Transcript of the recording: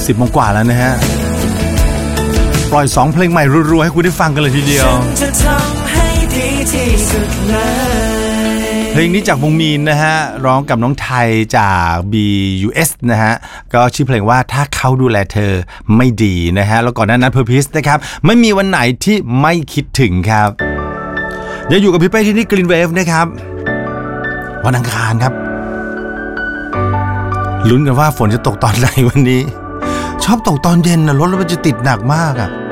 10 โมงกว่าแล้วนะฮะปล่อย2เพลงใหม่รัวๆให้คุณได้ฟังกันเลยทีเดียวเพลงนี้จากวงมีนนะฮะร้องกับน้องไทยจาก BUS นะฮะก็ชื่อเพลงว่าถ้าเขาดูแลเธอไม่ดีนะฮะแล้วก่อนหน้านั้นเพอร์พิสนะครับไม่มีวันไหนที่ไม่คิดถึงครับยังอยู่กับพี่เป้ที่นี่ Green Wave นะครับวันอังคารครับลุ้นกันว่าฝนจะตกตอนไหนวันนี้ชอบตกตอนเย็นนะรถแล้วมันจะติดหนักมากอ่ะ